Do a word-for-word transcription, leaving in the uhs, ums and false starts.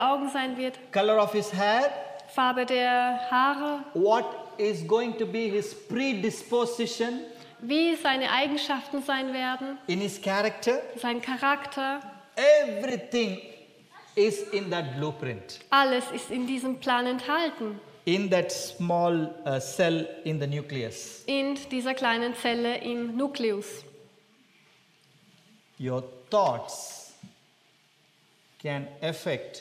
Augen sein wird, color of his hair, Farbe der Haare, what is going to be his predisposition wie seine Eigenschaften sein werden, in his character. sein Charakter. Everything is in that blueprint, Alles ist in diesem Plan enthalten, in that small uh, cell in the nucleus. in dieser kleinen Zelle im Nukleus. Your thoughts can affect